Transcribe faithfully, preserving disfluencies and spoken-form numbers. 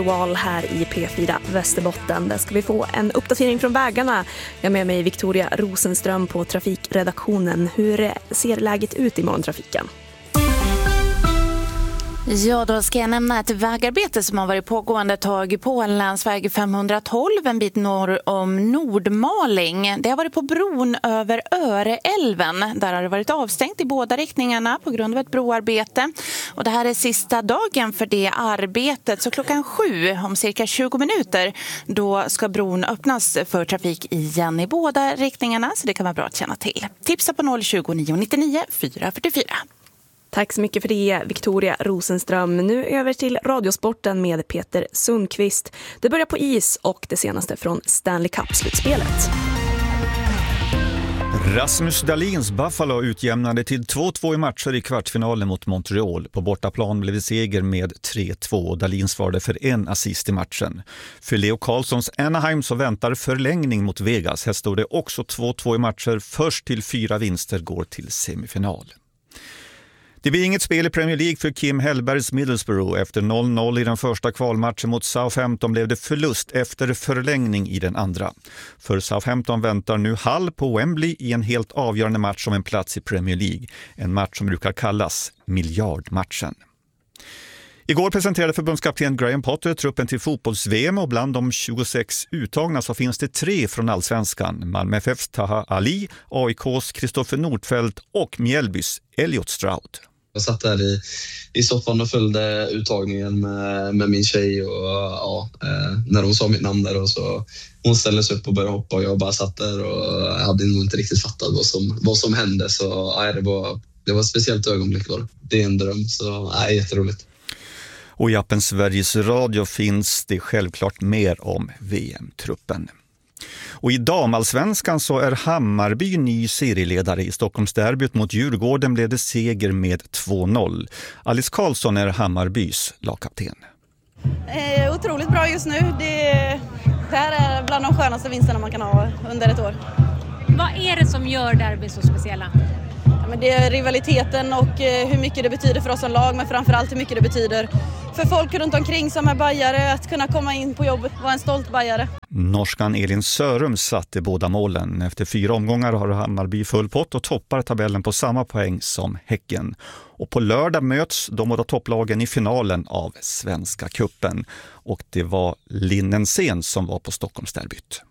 Wall här i P fyra Västerbotten. Där ska vi få en uppdatering från vägarna. Jag är med mig Victoria Rosenström på trafikredaktionen. Hur ser läget ut i morgontrafiken? Ja, då ska jag nämna ett vägarbete som har varit pågående ett tag på länsväg femhundratolv, en bit norr om Nordmaling. Det har varit på bron över Öreälven. Där har det varit avstängt i båda riktningarna på grund av ett broarbete. Och det här är sista dagen för det arbetet. Så klockan sju, om cirka tjugo minuter, då ska bron öppnas för trafik igen i båda riktningarna. Så det kan vara bra att känna till. Tipsa på noll tjugo nio nittionio fyra fyrtiofyra. Tack så mycket för det, Victoria Rosenström. Nu över till radiosporten med Peter Sundqvist. Det börjar på is och det senaste från Stanley Cup-slutspelet. Rasmus Dahlins Buffalo utjämnade till två två i matcher i kvartsfinalen mot Montreal. På bortaplan blev det seger med tre två. Dahlin svarade för en assist i matchen. För Leo Carlssons Anaheim så väntar förlängning mot Vegas. Här står det också två två i matcher. Först till fyra vinster går till semifinal. Det blir inget spel i Premier League för Kim Hellbergs Middlesbrough. Efter noll noll i den första kvalmatchen mot Southampton blev det förlust efter förlängning i den andra. För Southampton väntar nu Hull på Wembley i en helt avgörande match om en plats i Premier League. En match som brukar kallas miljardmatchen. Igår presenterade förbundskapten Graham Potter truppen till fotbolls-V M och bland de tjugosex uttagna så finns det tre från Allsvenskan. Malmö F F:s Taha Ali, A I K:s Kristoffer Nordfeldt och Mjällbys Elliot Stroud. Jag satt där i, i soffan och följde uttagningen med, med min tjej och ja, eh, när hon sa mitt namn där och så hon ställde sig upp och började hoppa och jag bara satt där och jag hade nog inte riktigt fattat vad som, vad som hände så ja, det, var, det var ett speciellt ögonblick då. Det är en dröm så ja, jätteroligt. Och i appen Sveriges Radio finns det självklart mer om V M-truppen. Och i damallsvenskan så är Hammarby ny serieledare. I Stockholmsderbyt mot Djurgården blev det seger med två noll. Alice Karlsson är Hammarbys lagkapten. Eh, otroligt bra just nu. Det, det här är bland de skönaste vinsterna man kan ha under ett år. Vad är det som gör derby så speciella? Ja, men det är rivaliteten och eh, hur mycket det betyder för oss som lag, men framförallt hur mycket det betyder för folk runt omkring som är bajare att kunna komma in på jobbet och vara en stolt bajare. Norskan Elin Sörum satte båda målen. Efter fyra omgångar har Hammarby full pott och toppar tabellen på samma poäng som Häcken. Och på lördag möts de båda topplagen i finalen av Svenska cupen. Och det var Linnensen som var på Stockholmsderbyt.